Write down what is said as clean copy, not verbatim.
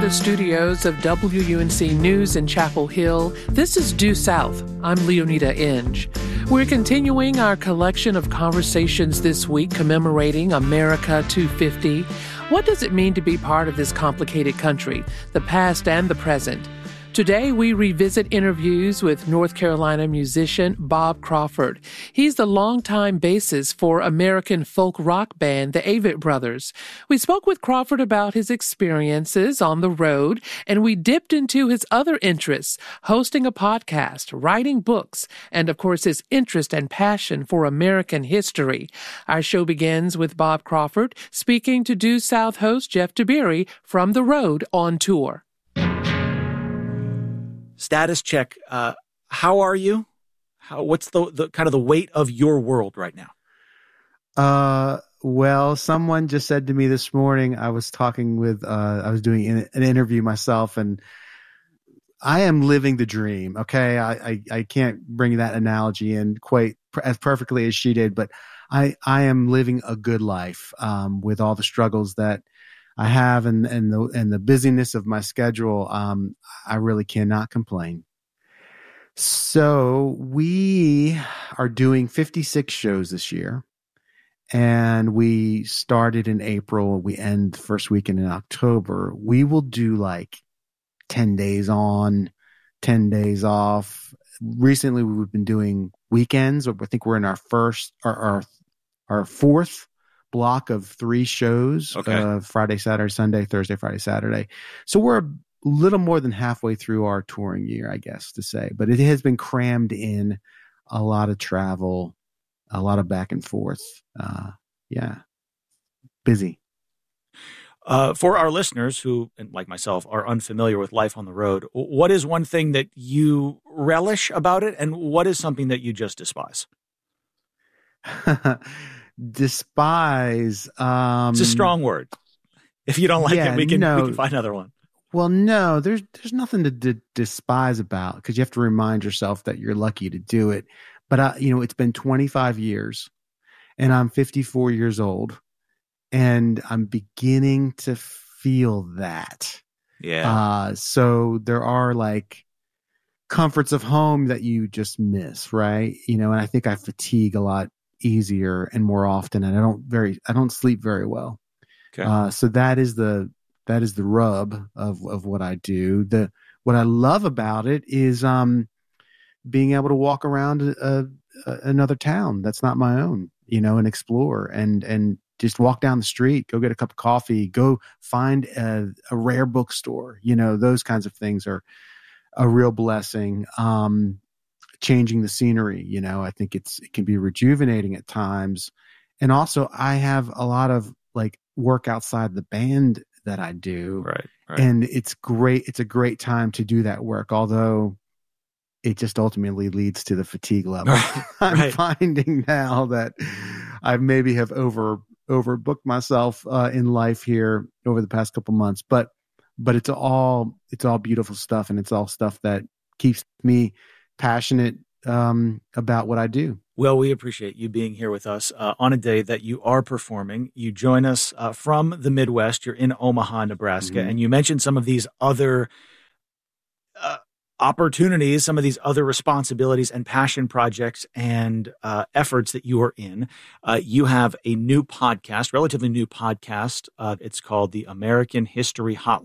the studios of WUNC News in Chapel Hill, this is Due South. I'm Leonida Inge. We're continuing our collection of conversations this week commemorating America 250. What does it mean to be part of this complicated country, the past and the present? Today, we revisit interviews with North Carolina musician Bob Crawford. He's the longtime bassist for American folk rock band, the Avett Brothers. We spoke with Crawford about his experiences on the road, and we dipped into his other interests, hosting a podcast, writing books, and of course, his interest and passion for American history. Our show begins with Bob Crawford speaking to Due South host Jeff Tiberi from the road on tour. Status check. How are you? What's the kind of the weight of your world right now? Well, someone just said to me this morning, I was talking with, I was doing an interview myself, and I am living the dream. Okay. I can't bring that analogy in quite as perfectly as she did, but I am living a good life, with all the struggles that I have and the busyness of my schedule. I really cannot complain. So we are doing 56 shows this year, and we started in April. We end the first weekend in October. We will do like 10 days on, 10 days off. Recently, we've been doing weekends. I think we're in our fourth block of 3 shows, okay. Friday, Saturday, Sunday, Thursday, Friday, Saturday. So we're a little more than halfway through our touring year, I guess to say, but it has been crammed in a lot of travel, a lot of back and forth. Busy. For our listeners who, like myself, are unfamiliar with life on the road, what is one thing that you relish about it, and what is something that you just despise? Despise. It's a strong word. If you don't like it, we can find another one. Well, no, there's nothing to despise about, because you have to remind yourself that you're lucky to do it. But it's been 25 years, and I'm 54 years old, and I'm beginning to feel that. Yeah. So there are like comforts of home that you just miss, right? And I think I fatigue a lot easier and more often, and I don't sleep very well. Okay. So that is the rub of what I do. What I love about it is being able to walk around another town that's not my own, and explore and just walk down the street, go get a cup of coffee, go find a rare bookstore. Those kinds of things are a real blessing. Changing the scenery, I think it can be rejuvenating at times. And also I have a lot of like work outside the band that I do. Right. And it's great. It's a great time to do that work, although it just ultimately leads to the fatigue level. I'm finding now that I maybe have overbooked myself in life here over the past couple months, but it's all beautiful stuff, and it's all stuff that keeps me passionate about what I do. Well, we appreciate you being here with us on a day that you are performing. You join us from the Midwest. You're in Omaha, Nebraska, and you mentioned some of these other opportunities, some of these other responsibilities and passion projects and efforts that you are in. You have a new podcast, relatively new podcast. It's called the American History Hotline.